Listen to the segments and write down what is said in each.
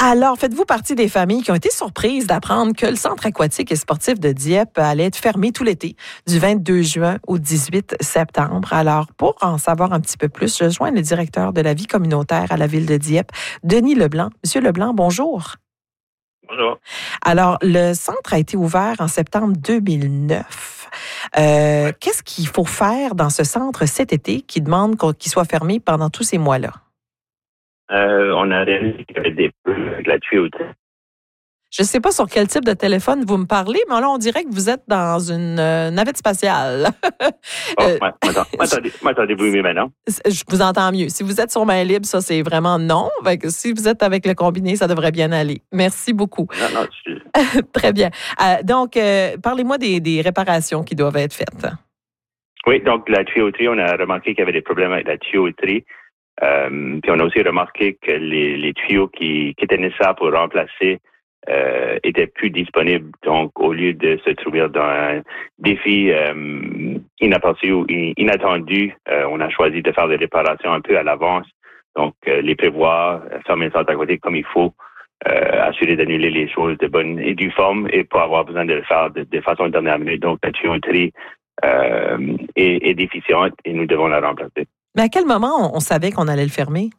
Alors, faites-vous partie des familles qui ont été surprises d'apprendre que le centre aquatique et sportif de Dieppe allait être fermé tout l'été, du 22 juin au 18 septembre? Alors, pour en savoir un petit peu plus, je joins le directeur de la vie communautaire à la ville de Dieppe, Denis Leblanc. Monsieur Leblanc, bonjour. Bonjour. Alors, le centre a été ouvert en septembre 2009. Qu'est-ce qu'il faut faire dans ce centre cet été qui demande qu'il soit fermé pendant tous ces mois-là? On a réalisé qu'il y avait des peu de la tuyauterie. Je ne sais pas sur quel type de téléphone vous me parlez, mais là, on dirait que vous êtes dans une navette spatiale. M'entendez-vous mieux maintenant? Je vous entends mieux. Si vous êtes sur main libre, ça, c'est vraiment non. Fait que si vous êtes avec le combiné, ça devrait bien aller. Merci beaucoup. Non. Très bien. Donc, parlez-moi des réparations qui doivent être faites. Oui, donc la tuyauterie, on a remarqué qu'il y avait des problèmes avec la tuyauterie. Puis on a aussi remarqué que les tuyaux qui étaient nécessaires pour remplacer étaient plus disponibles. Donc, au lieu de se trouver dans un défi inaperçu ou inattendu, on a choisi de faire des réparations un peu à l'avance. Donc, les prévoir, fermer le centre aquatique comme il faut, assurer d'annuler les choses de bonne et due forme et pas avoir besoin de le faire de façon dernière minute. Donc, la tuyauterie est déficiente et nous devons la remplacer. Mais à quel moment on savait qu'on allait le fermer?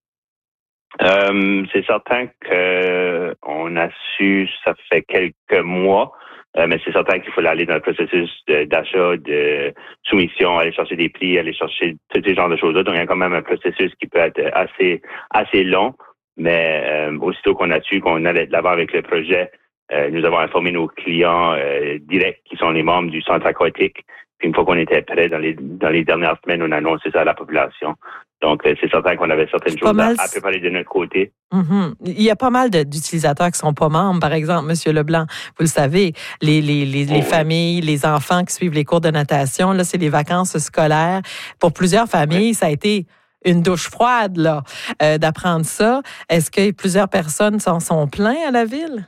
C'est certain qu'on a su, ça fait quelques mois, mais c'est certain qu'il faut aller dans le processus d'achat, de soumission, aller chercher des prix, aller chercher tous ces genres de choses-là. Donc, il y a quand même un processus qui peut être assez long, mais aussitôt qu'on a su qu'on allait de l'avant avec le projet, nous avons informé nos clients directs qui sont les membres du centre aquatique. Puis une fois qu'on était prêt, dans les dernières semaines, on a annoncé ça à la population. Donc, c'est certain qu'on avait certaines choses à préparer de notre côté. Mm-hmm. Il y a pas mal d'utilisateurs qui sont pas membres, par exemple, Monsieur Leblanc. Vous le savez, les familles, les enfants qui suivent les cours de natation, là, c'est les vacances scolaires. Pour plusieurs familles, ça a été une douche froide, là, d'apprendre ça. Est-ce que plusieurs personnes s'en sont plaints à la ville?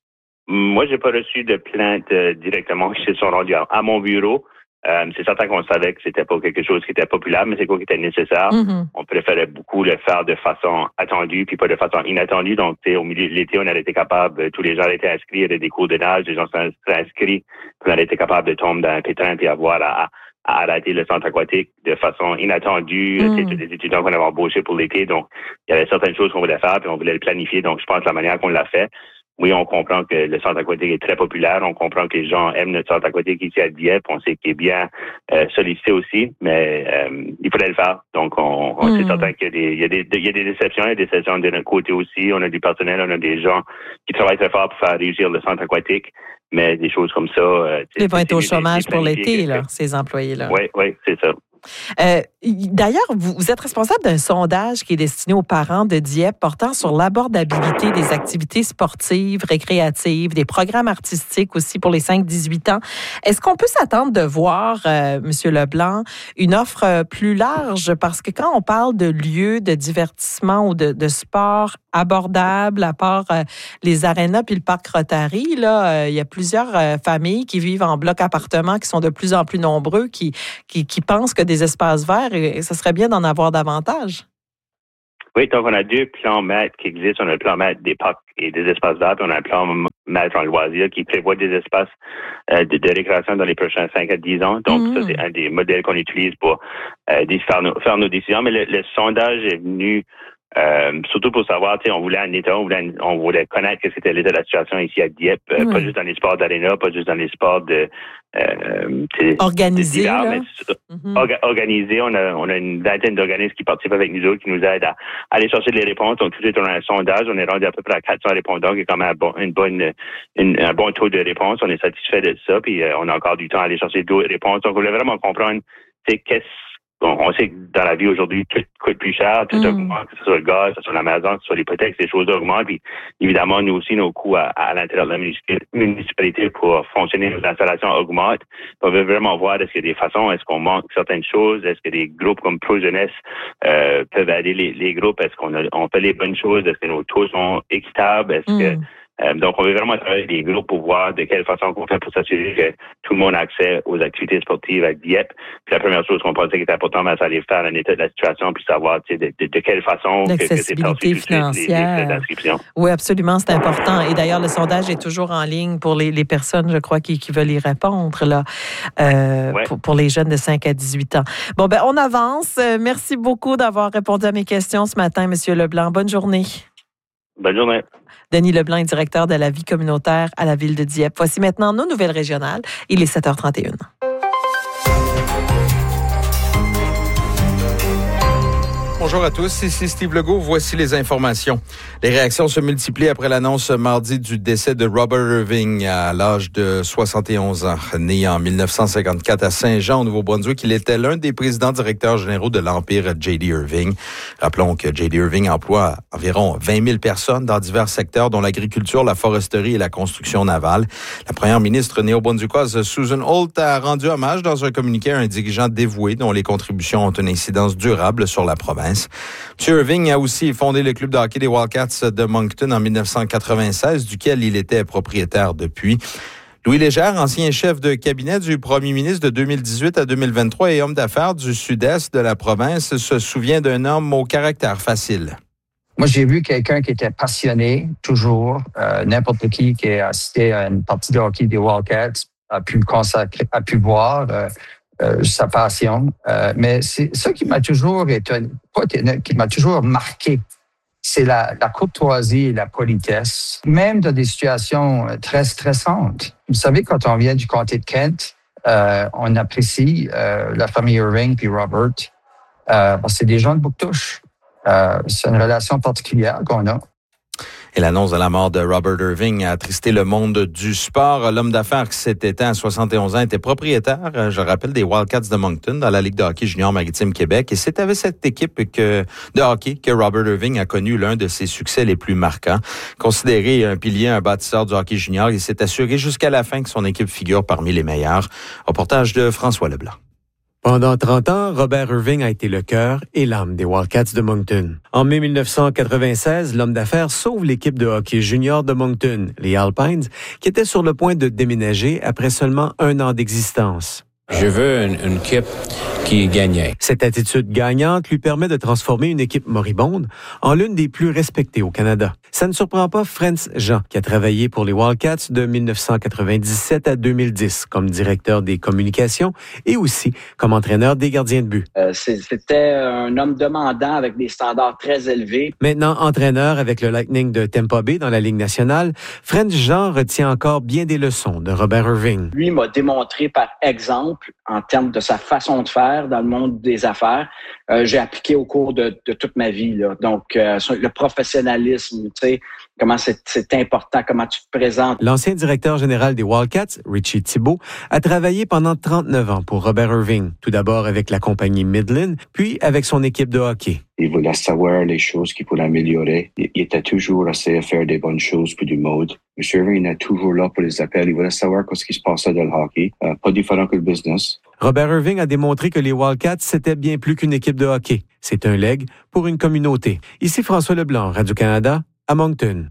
Moi, j'ai pas reçu de plainte directement qui se sont rendues à mon bureau. C'est certain qu'on savait que c'était pas quelque chose qui était populaire, mais c'est quoi qui était nécessaire. Mm-hmm. On préférait beaucoup le faire de façon attendue, puis pas de façon inattendue. Donc, au milieu de l'été, on a été capable, tous les gens étaient inscrits, il y avait des cours de nage, les gens sont inscrits, puis on a été capable de tomber dans un pétrin puis avoir à arrêter le centre aquatique de façon inattendue. C'est tous les étudiants qu'on avait embauchés pour l'été. Donc, il y avait certaines choses qu'on voulait faire, puis on voulait le planifier. Donc, je pense que la manière qu'on l'a fait, oui, on comprend que le centre aquatique est très populaire. On comprend que les gens aiment notre centre aquatique ici à Dieppe. On sait qu'il est bien sollicité aussi, mais il fallait le faire. Donc, on c'est certain qu'il y a des déceptions. Il y a des déceptions de notre côté aussi. On a du personnel, on a des gens qui travaillent très fort pour faire réussir le centre aquatique. Mais des choses comme ça... Ils vont être au chômage pour l'été, là, ces employés-là. Oui, c'est ça. D'ailleurs, vous êtes responsable d'un sondage qui est destiné aux parents de Dieppe portant sur l'abordabilité des activités sportives, récréatives, des programmes artistiques aussi pour les 5-18 ans. Est-ce qu'on peut s'attendre de voir, Monsieur Leblanc, une offre plus large? Parce que quand on parle de lieux de divertissement ou de sport abordable, à part les arénas puis le parc Rotary, là, il y a plusieurs familles qui vivent en bloc appartement qui sont de plus en plus nombreux, qui pensent que des espaces verts, et ce serait bien d'en avoir davantage. Oui, donc on a deux plans maîtres qui existent. On a le plan maître des parcs et des espaces verts, puis on a un plan maître en loisirs qui prévoit des espaces de récréation dans les prochains 5 à 10 ans. Donc, ça, c'est un des modèles qu'on utilise pour faire nos décisions. Mais le sondage est venu surtout pour savoir, on voulait un état, on voulait connaître que c'était l'état de la situation ici à Dieppe, pas juste dans les sports d'aréna, pas juste dans les sports organisés. Organisés. On a une vingtaine d'organismes qui participent avec nous autres, qui nous aident à aller chercher les réponses. Donc, tout de suite, on a un sondage. On est rendu à peu près à 400 répondants, qui est quand même un bon taux de réponse. On est satisfait de ça, puis on a encore du temps à aller chercher d'autres réponses. Donc, on voulait vraiment comprendre, on sait que dans la vie aujourd'hui, tout coûte plus cher, tout augmente, que ce soit le gaz, que ce soit la maison, que ce soit l'hypothèque, ces choses augmentent. Puis évidemment, nous aussi, nos coûts à l'intérieur de la municipalité pour fonctionner, nos installations augmentent. On veut vraiment voir est-ce qu'il y a des façons, est-ce qu'on manque certaines choses, est-ce que des groupes comme Pro Jeunesse peuvent aider les groupes, est-ce qu'on fait les bonnes choses, est-ce que nos taux sont équitables, est-ce que Donc, on veut vraiment travailler avec des groupes pour voir de quelle façon on fait pour s'assurer que tout le monde a accès aux activités sportives avec Dieppe. Puis la première chose qu'on pensait qui était important, c'est aller faire un état de la situation puis savoir de quelle façon l'accessibilité financière. L'inscription. Oui, absolument, c'est important. Et d'ailleurs, le sondage est toujours en ligne pour les personnes, je crois, qui veulent y répondre là, pour les jeunes de 5 à 18 ans. Bon, ben on avance. Merci beaucoup d'avoir répondu à mes questions ce matin, M. Leblanc. Bonne journée. Bonne journée. Denis Leblanc est directeur de la vie communautaire à la ville de Dieppe. Voici maintenant nos nouvelles régionales. Il est 7h31. Bonjour à tous, ici Steve Legault. Voici les informations. Les réactions se multiplient après l'annonce mardi du décès de Robert Irving à l'âge de 71 ans. Né en 1954 à Saint-Jean, au Nouveau-Brunswick, il était l'un des présidents directeurs généraux de l'Empire J.D. Irving. Rappelons que J.D. Irving emploie environ 20 000 personnes dans divers secteurs, dont l'agriculture, la foresterie et la construction navale. La première ministre néo-brunswickoise Susan Holt a rendu hommage dans un communiqué à un dirigeant dévoué dont les contributions ont une incidence durable sur la province. M. Irving a aussi fondé le club de hockey des Wildcats de Moncton en 1996, duquel il était propriétaire depuis. Louis Légère, ancien chef de cabinet du premier ministre de 2018 à 2023 et homme d'affaires du sud-est de la province, se souvient d'un homme au caractère facile. Moi, j'ai vu quelqu'un qui était passionné, toujours. N'importe qui a assisté à une partie de hockey des Wildcats a pu le consacrer, a pu voir sa passion. Mais c'est ça qui m'a toujours qui m'a toujours marqué. C'est la courtoisie et la politesse, même dans des situations très stressantes. Vous savez, quand on vient du comté de Kent, on apprécie la famille Irving puis Robert. Parce que c'est des gens de Bouctouche. C'est une relation particulière qu'on a. Et l'annonce de la mort de Robert Irving a attristé le monde du sport. L'homme d'affaires qui s'est éteint à 71 ans était propriétaire, je rappelle, des Wildcats de Moncton dans la Ligue de hockey junior maritime Québec. Et c'est avec cette équipe de hockey que Robert Irving a connu l'un de ses succès les plus marquants. Considéré un pilier, un bâtisseur du hockey junior, il s'est assuré jusqu'à la fin que son équipe figure parmi les meilleurs. Reportage de François Leblanc. Pendant 30 ans, Robert Irving a été le cœur et l'âme des Wildcats de Moncton. En mai 1996, l'homme d'affaires sauve l'équipe de hockey junior de Moncton, les Alpines, qui était sur le point de déménager après seulement 1 an d'existence. Je veux une équipe qui gagnait. Cette attitude gagnante lui permet de transformer une équipe moribonde en l'une des plus respectées au Canada. Ça ne surprend pas Frantz Jean, qui a travaillé pour les Wildcats de 1997 à 2010 comme directeur des communications et aussi comme entraîneur des gardiens de but. C'était un homme demandant avec des standards très élevés. Maintenant entraîneur avec le Lightning de Tampa Bay dans la Ligue nationale, Frantz Jean retient encore bien des leçons de Robert Irving. Lui m'a démontré par exemple, en termes de sa façon de faire dans le monde des affaires, j'ai appliqué au cours de toute ma vie. Là. Donc, le professionnalisme, tu sais, comment c'est important, comment tu te présentes. L'ancien directeur général des Wildcats, Richie Thibault, a travaillé pendant 39 ans pour Robert Irving, tout d'abord avec la compagnie Midland, puis avec son équipe de hockey. Il voulait savoir les choses qu'il pouvait améliorer. Il était toujours essayé de faire des bonnes choses pour du mode. M. Irving est toujours là pour les appels. Il voulait savoir ce qui se passait dans le hockey. Pas différent que le business. Robert Irving a démontré que les Wildcats, c'était bien plus qu'une équipe de hockey. C'est un legs pour une communauté. Ici François Leblanc, Radio-Canada, à Moncton.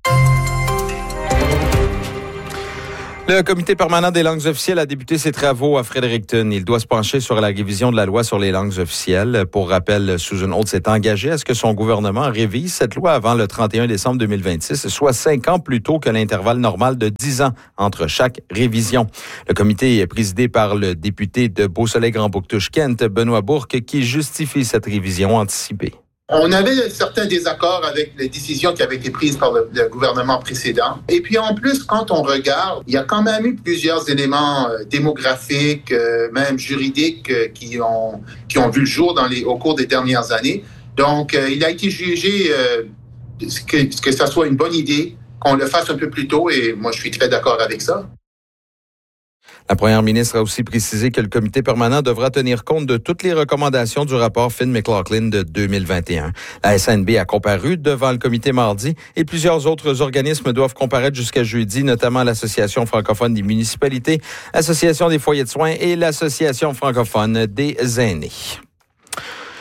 Le comité permanent des langues officielles a débuté ses travaux à Fredericton. Il doit se pencher sur la révision de la loi sur les langues officielles. Pour rappel, Susan Holt s'est engagée à ce que son gouvernement révise cette loi avant le 31 décembre 2026, soit 5 ans plus tôt que l'intervalle normal de 10 ans entre chaque révision. Le comité est présidé par le député de Beausoleil-Grand-Bouctouche-Kent, Benoît Bourque, qui justifie cette révision anticipée. On avait certains désaccords avec les décisions qui avaient été prises par le gouvernement précédent. Et puis en plus, quand on regarde, il y a quand même eu plusieurs éléments démographiques, même juridiques, qui ont vu le jour au cours des dernières années. Donc, il a été jugé que ça soit une bonne idée, qu'on le fasse un peu plus tôt, et moi, je suis très d'accord avec ça. La première ministre a aussi précisé que le comité permanent devra tenir compte de toutes les recommandations du rapport Finn-McLaughlin de 2021. La SNB a comparu devant le comité mardi et plusieurs autres organismes doivent comparaître jusqu'à jeudi, notamment l'Association francophone des municipalités, l'Association des foyers de soins et l'Association francophone des aînés.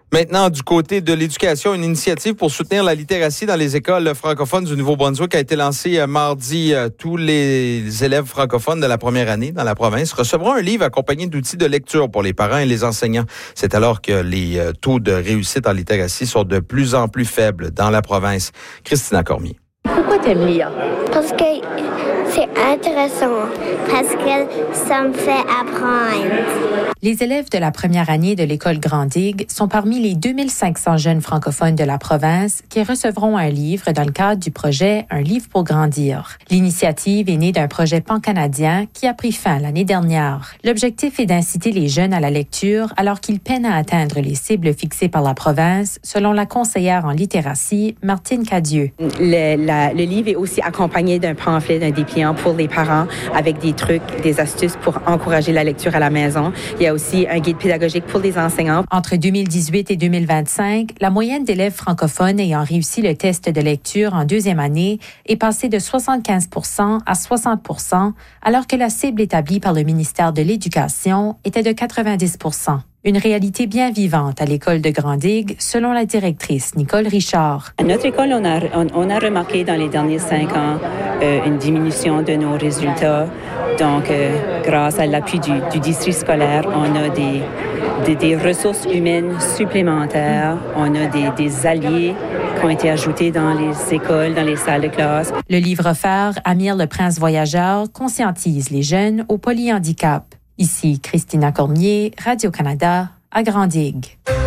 Maintenant, du côté de l'éducation, une initiative pour soutenir la littératie dans les écoles francophones du Nouveau-Brunswick a été lancée mardi. Tous les élèves francophones de la première année dans la province recevront un livre accompagné d'outils de lecture pour les parents et les enseignants. C'est alors que les taux de réussite en littératie sont de plus en plus faibles dans la province. Christina Cormier. Pourquoi t'aimes lire? Parce que c'est intéressant, parce que ça me fait apprendre. Les élèves de la première année de l'école Grand-Digue sont parmi les 2500 jeunes francophones de la province qui recevront un livre dans le cadre du projet Un livre pour grandir. L'initiative est née d'un projet pan-canadien qui a pris fin l'année dernière. L'objectif est d'inciter les jeunes à la lecture alors qu'ils peinent à atteindre les cibles fixées par la province, selon la conseillère en littératie, Martine Cadieux. Le livre est aussi accompagné d'un pamphlet, d'un dépliant pour les parents avec des trucs, des astuces pour encourager la lecture à la maison. Il y a aussi un guide pédagogique pour les enseignants. Entre 2018 et 2025, la moyenne d'élèves francophones ayant réussi le test de lecture en deuxième année est passée de 75 % à 60 %, alors que la cible établie par le ministère de l'Éducation était de 90 %. Une réalité bien vivante à l'école de Grand-Digue, selon la directrice Nicole Richard. À notre école, on a remarqué dans les derniers 5 ans une diminution de nos résultats. Donc, grâce à l'appui du district scolaire, on a des ressources humaines supplémentaires. On a des alliés qui ont été ajoutés dans les écoles, dans les salles de classe. Le livre offert, Amir le Prince Voyageur, conscientise les jeunes au polyhandicap. Ici, Christina Cormier, Radio-Canada, à Grand-Digue.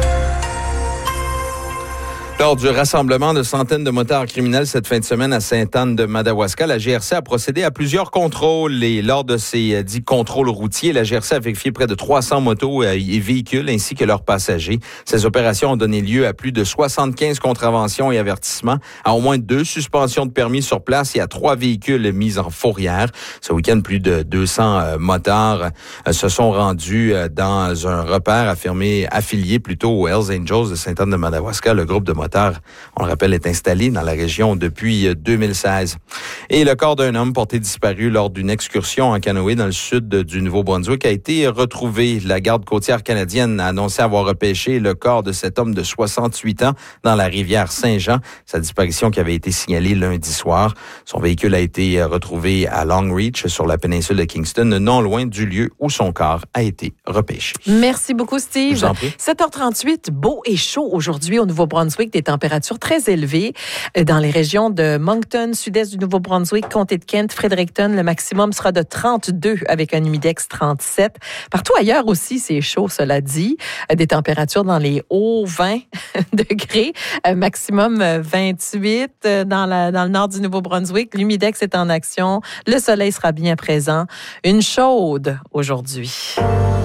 Lors du rassemblement de centaines de motards criminels cette fin de semaine à Sainte-Anne-de-Madawaska, la GRC a procédé à plusieurs contrôles et lors de ces dits contrôles routiers, la GRC a vérifié près de 300 motos et véhicules ainsi que leurs passagers. Ces opérations ont donné lieu à plus de 75 contraventions et avertissements, à au moins 2 suspensions de permis sur place et à 3 véhicules mis en fourrière. Ce week-end, plus de 200 motards se sont rendus dans un repère affilié plutôt aux Hells Angels de Sainte-Anne-de-Madawaska. Le groupe de motards, on le rappelle, est installé dans la région depuis 2016. Et le corps d'un homme porté disparu lors d'une excursion en canoë dans le sud du Nouveau-Brunswick a été retrouvé. La garde côtière canadienne a annoncé avoir repêché le corps de cet homme de 68 ans dans la rivière Saint-Jean. Sa disparition qui avait été signalée lundi soir. Son véhicule a été retrouvé à Longreach, sur la péninsule de Kingston, non loin du lieu où son corps a été repêché. Merci beaucoup, Steve. Je vous en prie. 7h38, beau et chaud aujourd'hui au Nouveau-Brunswick. Des températures très élevées dans les régions de Moncton, sud-est du Nouveau-Brunswick, comté de Kent, Fredericton. Le maximum sera de 32 avec un humidex 37. Partout ailleurs aussi, c'est chaud, cela dit. Des températures dans les hauts 20 degrés, maximum 28 dans le nord du Nouveau-Brunswick. L'humidex est en action. Le soleil sera bien présent. Une chaude aujourd'hui.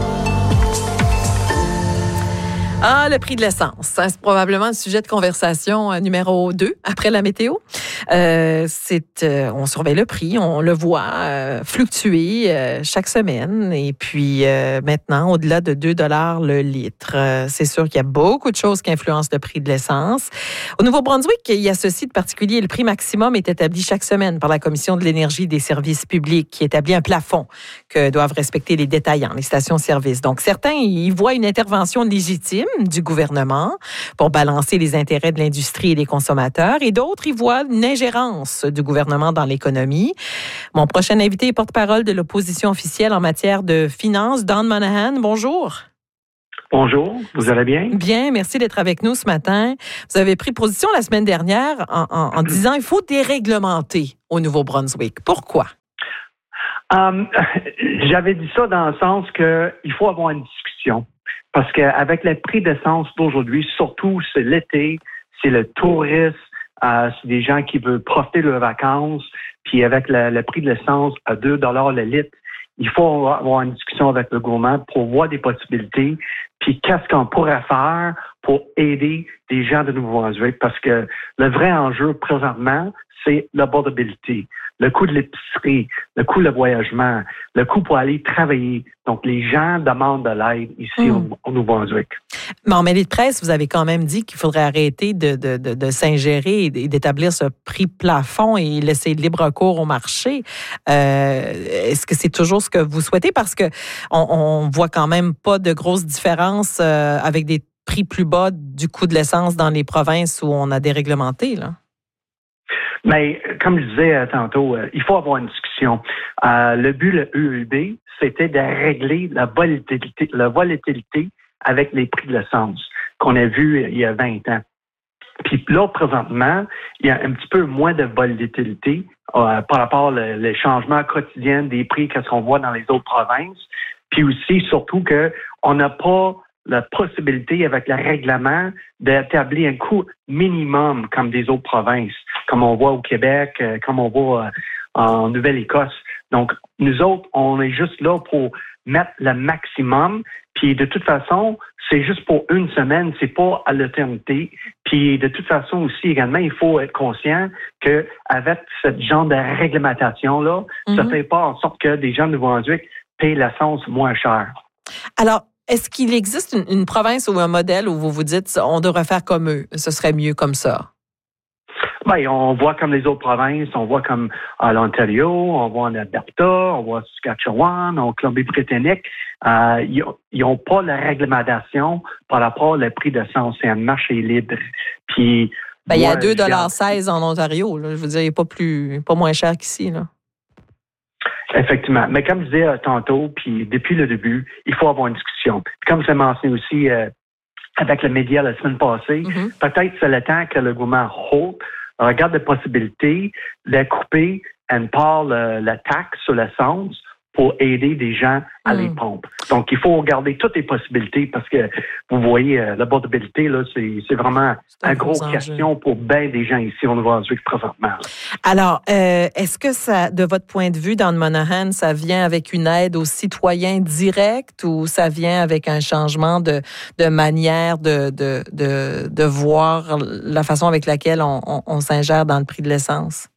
Ah, le prix de l'essence. C'est probablement le sujet de conversation numéro 2 après la météo. On surveille le prix, on le voit fluctuer chaque semaine. Et puis maintenant, au-delà de 2 $ le litre. C'est sûr qu'il y a beaucoup de choses qui influencent le prix de l'essence. Au Nouveau-Brunswick, il y a ceci de particulier. Le prix maximum est établi chaque semaine par la Commission de l'énergie et des services publics qui établit un plafond que doivent respecter les détaillants, les stations-service. Donc, certains y voient une intervention légitime du gouvernement pour balancer les intérêts de l'industrie et des consommateurs, et d'autres y voient une ingérence du gouvernement dans l'économie. Mon prochain invité est porte-parole de l'opposition officielle en matière de finances, Don Monahan. Bonjour. Bonjour, vous allez bien? Bien, merci d'être avec nous ce matin. Vous avez pris position la semaine dernière en disant qu'il faut déréglementer au Nouveau-Brunswick. Pourquoi? J'avais dit ça dans le sens qu'il faut avoir une discussion. Parce qu'avec le prix d'essence d'aujourd'hui, surtout c'est l'été, c'est le tourisme, c'est des gens qui veulent profiter de leurs vacances, puis avec le prix de l'essence à 2 $ le litre, il faut avoir une discussion avec le gouvernement pour voir des possibilités, puis qu'est-ce qu'on pourrait faire pour aider les gens de Nouveau-Brunswick, parce que le vrai enjeu présentement, c'est l'affordabilité, le coût de l'épicerie, le coût de voyagement, le coût pour aller travailler. Donc, les gens demandent de l'aide ici au Nouveau-Brunswick. Mais en mêlée de presse, vous avez quand même dit qu'il faudrait arrêter de s'ingérer et d'établir ce prix plafond et laisser libre cours au marché. Est-ce que c'est toujours ce que vous souhaitez? Parce que on voit quand même pas de grosses différences avec des prix plus bas du coût de l'essence dans les provinces où on a déréglementé, là. Mais comme je disais tantôt, il faut avoir une discussion. Le but, le EEB, c'était de régler la volatilité avec les prix de l'essence qu'on a vu il y a 20 ans. Puis là, présentement, il y a un petit peu moins de volatilité par rapport aux changements quotidiens des prix qu'est-ce qu'on voit dans les autres provinces. Puis aussi, surtout qu'on n'a pas la possibilité avec le règlement d'établir un coût minimum comme des autres provinces, comme on voit au Québec, comme on voit en Nouvelle-Écosse. Donc, nous autres, on est juste là pour mettre le maximum. Puis de toute façon, c'est juste pour une semaine, c'est pas à l'éternité. Puis de toute façon aussi, également, il faut être conscient qu'avec ce genre de réglementation-là, ça fait pas en sorte que des gens de Nouveau-Brunswick payent l'essence moins cher. Alors, est-ce qu'il existe une province ou un modèle où vous vous dites on devrait faire comme eux, ce serait mieux comme ça? Ben, on voit comme les autres provinces, on voit comme l'Ontario, on voit en Alberta, on voit Saskatchewan, en Colombie-Britannique. Ils n'ont pas la réglementation par rapport au prix d'essence. C'est un marché libre. Puis, il y a 2,16 $ en Ontario. Là. Je veux dire, il n'est pas moins cher qu'ici, là. Effectivement. Mais comme je disais tantôt, puis depuis le début, il faut avoir une discussion. Puis comme c'est mentionné aussi avec les médias la semaine passée, peut-être c'est le temps que le gouvernement Holt regarde la possibilité de couper une part la taxe sur l'essence pour aider des gens à les pompes. Donc, il faut regarder toutes les possibilités parce que, vous voyez, l'abordabilité, là, c'est vraiment une grosse question pour bien des gens ici au Nouveau-Brunswick présentement. Alors, est-ce que ça, de votre point de vue, dans le Monaghan, ça vient avec une aide aux citoyens directs ou ça vient avec un changement de manière de voir la façon avec laquelle on s'ingère dans le prix de l'essence?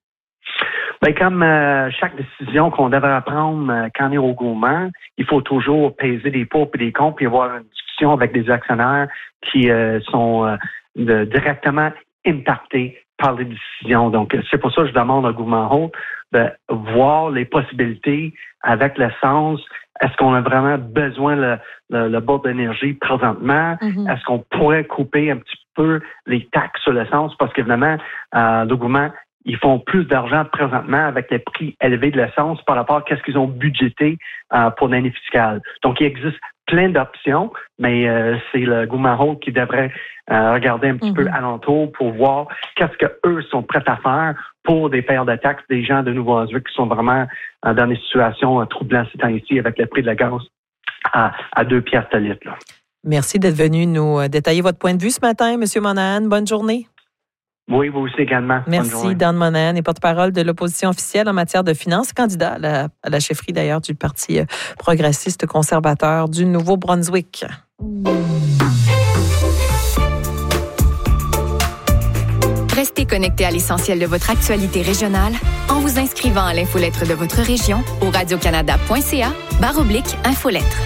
Bien, comme chaque décision qu'on devrait prendre quand on est au gouvernement, il faut toujours peser des pour et des contre et avoir une discussion avec des actionnaires qui sont directement impactés par les décisions. Donc, c'est pour ça que je demande au gouvernement Holt de voir les possibilités avec l'essence. Est-ce qu'on a vraiment besoin le bord d'énergie présentement? Est-ce qu'on pourrait couper un petit peu les taxes sur l'essence? Parce qu'évidemment, le gouvernement, ils font plus d'argent présentement avec les prix élevés de l'essence par rapport à ce qu'ils ont budgété pour l'année fiscale. Donc, il existe plein d'options, mais c'est le gouvernement Holt qui devrait regarder un petit peu alentour pour voir qu'est-ce qu'eux sont prêts à faire pour des payeurs de taxes, des gens de Nouveau-Brunswick qui sont vraiment dans des situations troublantes ces temps-ci avec le prix de la gaz à 2 piastres le litre. Là. Merci d'être venu nous détailler votre point de vue ce matin, M. Monaghan. Bonne journée. Oui, vous aussi également. Merci, Dan Monaghan, porte-parole de l'opposition officielle en matière de finances, candidat à la chefferie d'ailleurs du Parti progressiste conservateur du Nouveau-Brunswick. Restez connectés à l'essentiel de votre actualité régionale en vous inscrivant à l'infolettre de votre région au radiocanada.ca/infolettre.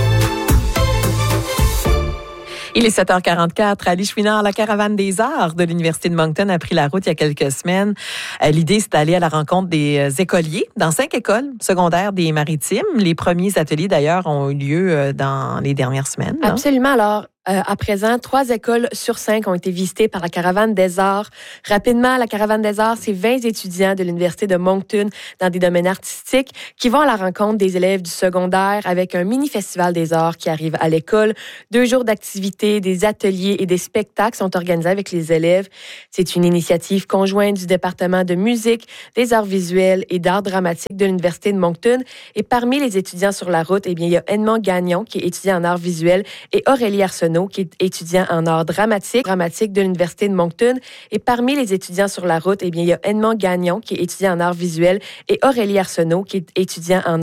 Il est 7h44 à Lichwinard. La caravane des arts de l'Université de Moncton a pris la route il y a quelques semaines. L'idée, c'est d'aller à la rencontre des écoliers dans 5 écoles secondaires des Maritimes. Les premiers ateliers, d'ailleurs, ont eu lieu dans les dernières semaines. Là. Absolument. Alors, à présent, 3 écoles sur 5 ont été visitées par la Caravane des Arts. Rapidement, la Caravane des Arts, c'est 20 étudiants de l'Université de Moncton dans des domaines artistiques qui vont à la rencontre des élèves du secondaire avec un mini-festival des arts qui arrive à l'école. 2 jours d'activités, des ateliers et des spectacles sont organisés avec les élèves. C'est une initiative conjointe du département de musique, des arts visuels et d'art dramatique de l'Université de Moncton. Et parmi les étudiants sur la route, il y a Edmond Gagnon qui est étudiant en arts visuels et Aurélie Arsenault qui est étudiant en art dramatique de l'Université de Moncton. Et parmi les étudiants sur la route, il y a Edmond Gagnon qui est étudiant en arts visuels et Aurélie Arsenault qui est étudiant en